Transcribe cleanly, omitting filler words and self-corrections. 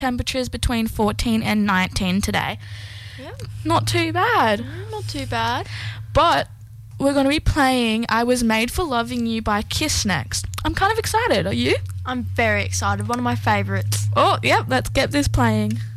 temperatures between 14 and 19 today. Yeah. Not too bad. Not too bad. But we're going to be playing I Was Made for Loving You by Kiss next. I'm kind of excited. Are you? I'm very excited. One of my favourites. Oh, yep, let's get this playing.